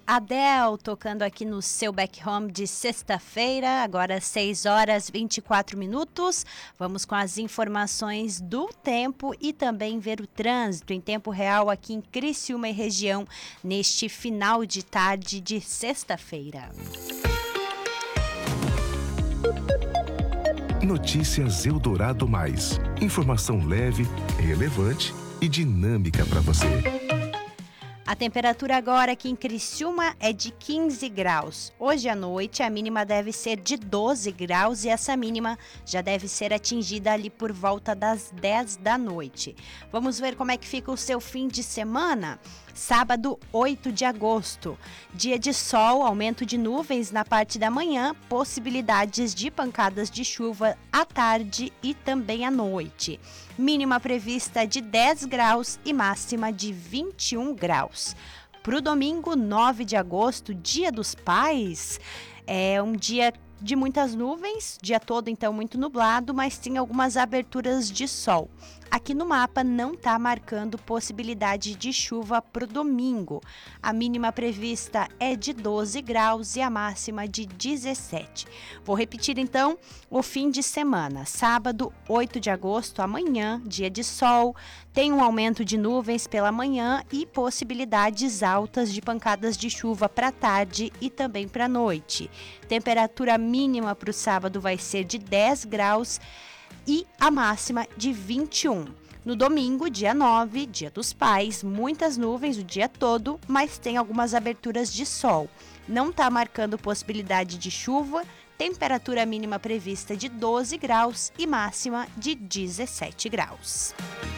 Adele tocando aqui no seu back home de sexta-feira, agora 6h24. Vamos com as informações do tempo e também ver o trânsito em tempo real aqui em Criciúma e região neste final de tarde de sexta-feira. Notícias Eldorado Mais. Informação leve, relevante e dinâmica para você. A temperatura agora aqui em Criciúma é de 15 graus. Hoje à noite a mínima deve ser de 12 graus e essa mínima já deve ser atingida ali por volta das 10 da noite. Vamos ver como é que fica o seu fim de semana? Sábado, 8 de agosto. Dia de sol, aumento de nuvens na parte da manhã, possibilidades de pancadas de chuva à tarde e também à noite. Mínima prevista de 10 graus e máxima de 21 graus. Para o domingo, 9 de agosto, Dia dos Pais, é um dia de muitas nuvens, dia todo então muito nublado, mas tem algumas aberturas de sol. Aqui no mapa não está marcando possibilidade de chuva para o domingo. A mínima prevista é de 12 graus e a máxima de 17. Vou repetir então o fim de semana. Sábado, 8 de agosto, amanhã, dia de sol. Tem um aumento de nuvens pela manhã e possibilidades altas de pancadas de chuva para tarde e também para noite. Temperatura mínima para o sábado vai ser de 10 graus e a máxima de 21. No domingo, dia 9, Dia dos Pais, muitas nuvens o dia todo, mas tem algumas aberturas de sol. Não está marcando possibilidade de chuva, temperatura mínima prevista de 12 graus e máxima de 17 graus.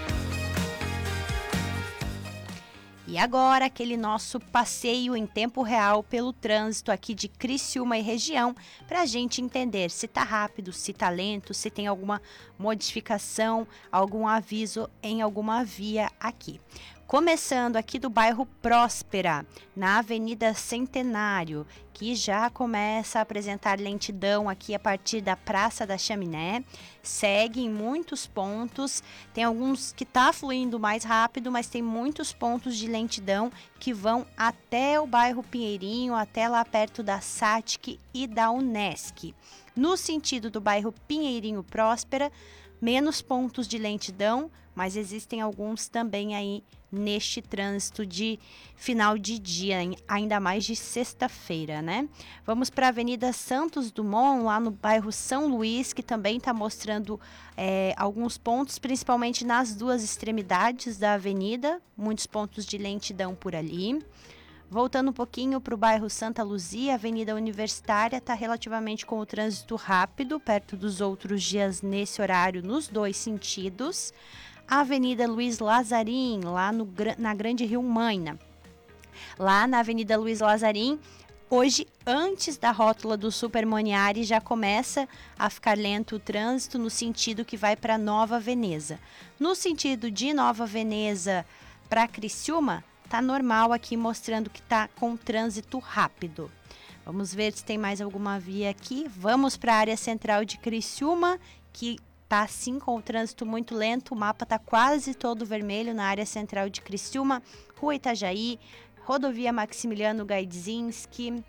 E agora, aquele nosso passeio em tempo real pelo trânsito aqui de Criciúma e região, para a gente entender se está rápido, se está lento, se tem alguma modificação, algum aviso em alguma via aqui. Começando aqui do bairro Próspera, na Avenida Centenário, que já começa a apresentar lentidão aqui a partir da Praça da Chaminé. Segue em muitos pontos, tem alguns que está fluindo mais rápido, mas tem muitos pontos de lentidão que vão até o bairro Pinheirinho, até lá perto da SATIC e da Unesc. No sentido do bairro Pinheirinho Próspera, menos pontos de lentidão, mas existem alguns também aí neste trânsito de final de dia, ainda mais de sexta-feira, né? Vamos para a Avenida Santos Dumont, lá no bairro São Luís, que também está mostrando alguns pontos, principalmente nas duas extremidades da avenida, muitos pontos de lentidão por ali. Voltando um pouquinho para o bairro Santa Luzia, a Avenida Universitária está relativamente com o trânsito rápido, perto dos outros dias nesse horário, nos dois sentidos. A Avenida Luiz Lazarim, lá na Grande Rio Maina. Lá na Avenida Luiz Lazarim, hoje, antes da rótula do Super Moniari, já começa a ficar lento o trânsito no sentido que vai para Nova Veneza. No sentido de Nova Veneza para Criciúma, tá normal aqui, mostrando que tá com trânsito rápido. Vamos ver se tem mais alguma via aqui. Vamos para a área central de Criciúma, que tá assim com o trânsito muito lento. O mapa tá quase todo vermelho na área central de Criciúma. Rua Itajaí, Rodovia Maximiliano Gaidzinski,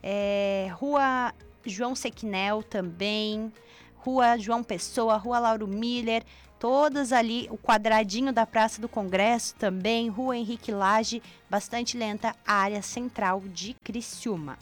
Rua João Sequinel também, Rua João Pessoa, Rua Lauro Miller, todas ali, o quadradinho da Praça do Congresso também, Rua Henrique Lage, bastante lenta a área central de Criciúma.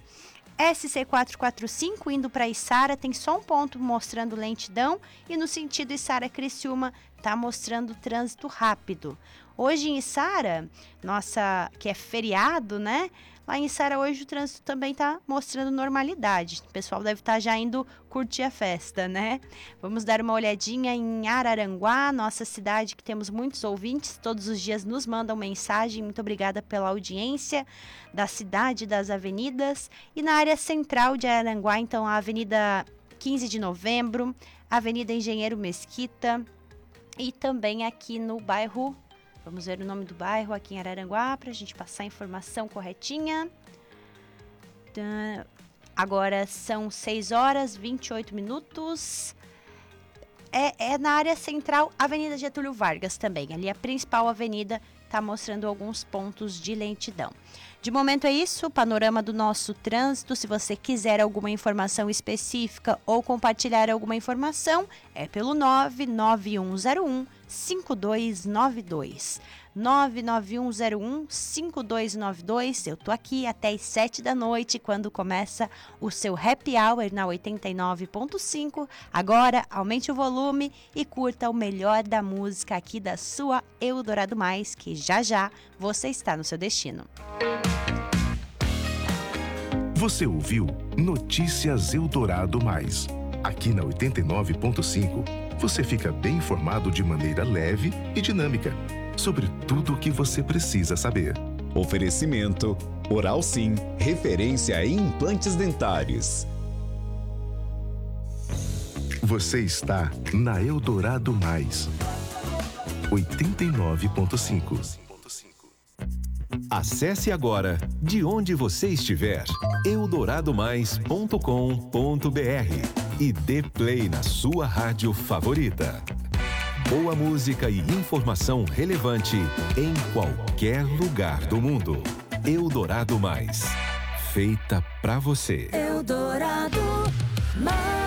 SC445 indo para Içara, tem só um ponto mostrando lentidão e no sentido Içara-Criciúma está mostrando trânsito rápido. Hoje em Içara, que é feriado, né? Lá em Içara hoje o trânsito também está mostrando normalidade. O pessoal deve estar já indo curtir a festa, né? Vamos dar uma olhadinha em Araranguá, nossa cidade que temos muitos ouvintes, todos os dias nos mandam mensagem. Muito obrigada pela audiência da cidade, das avenidas. E na área central de Araranguá, então, a Avenida 15 de Novembro, Avenida Engenheiro Mesquita e também aqui no bairro... Vamos ver o nome do bairro aqui em Araranguá para a gente passar a informação corretinha. Agora são 6h28. É na área central, Avenida Getúlio Vargas também. Ali é a principal avenida está mostrando alguns pontos de lentidão. De momento é isso, o panorama do nosso trânsito. Se você quiser alguma informação específica ou compartilhar alguma informação, é pelo 99101 5292. 99101 5292. Eu tô aqui até as 7 da noite, quando começa o seu Happy Hour na 89.5. Agora, aumente o volume e curta o melhor da música aqui da sua Eldorado Mais, que já já você está no seu destino. Você ouviu Notícias Eldorado Mais. Aqui na 89.5, você fica bem informado de maneira leve e dinâmica sobre tudo o que você precisa saber. Oferecimento Oral Sim, referência em implantes dentários. Você está na Eldorado Mais 89.5. Acesse agora, de onde você estiver, eldoradomais.com.br e dê play na sua rádio favorita. Boa música e informação relevante em qualquer lugar do mundo. Eldorado Mais, feita pra você. Eldorado Mais.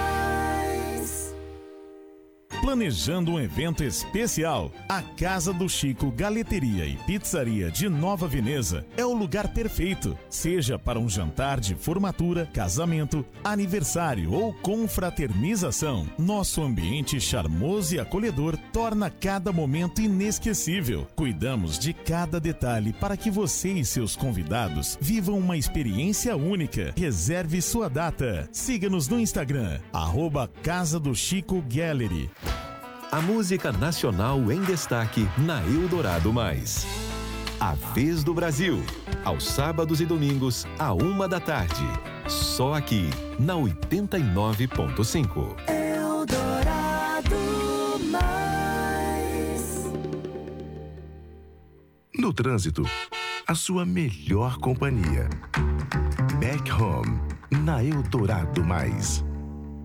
Planejando um evento especial? A Casa do Chico Galeteria e Pizzaria de Nova Veneza é o lugar perfeito, seja para um jantar de formatura, casamento, aniversário ou confraternização. Nosso ambiente charmoso e acolhedor torna cada momento inesquecível. Cuidamos de cada detalhe para que você e seus convidados vivam uma experiência única. Reserve sua data. Siga-nos no Instagram, @Casa do Chico Gallery. A música nacional em destaque na Eldorado Mais. A Vez do Brasil, aos sábados e domingos, à 1 da tarde. Só aqui, na 89.5. Eldorado Mais. No trânsito, a sua melhor companhia. Back Home, na Eldorado Mais.